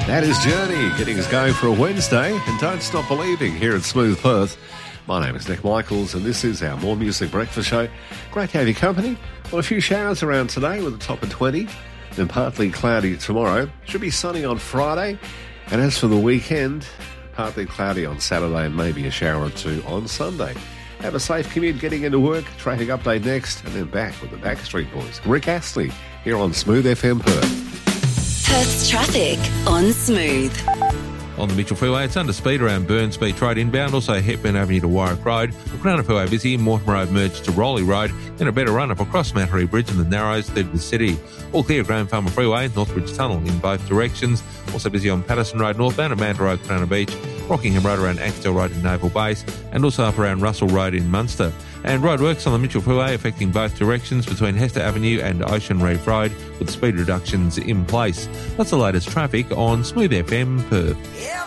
That is Journey, getting us going for a Wednesday, and don't stop believing here at Smooth Perth. My name is Nick Michaels, and this is our More Music Breakfast Show. Great to have your company. Well, a few showers around today with a top of 20, then partly cloudy tomorrow. Should be sunny on Friday, and as for the weekend, partly cloudy on Saturday and maybe a shower or two on Sunday. Have a safe commute getting into work. Traffic update next, and then back with the Backstreet Boys. Rick Astley here on Smooth FM Perth. Perth's traffic on Smooth. On the Mitchell Freeway, it's under speed around Burns Beach Road inbound, also Hepburn Avenue to Warwick Road. The Crown Freeway busy, Mortimer Road merged to Rowley Road, then a better run-up across Mattery Bridge and the Narrows through to the city. All clear Graham Farmer Freeway, Northbridge Tunnel in both directions. Also busy on Patterson Road northbound at Manta Road, Crown Beach, Rockingham Road around Axtell Road in Naval Base, and also up around Russell Road in Munster. And roadworks on the Mitchell Freeway affecting both directions between Hester Avenue and Ocean Reef Road, with speed reductions in place. That's the latest traffic on Smooth FM Perth.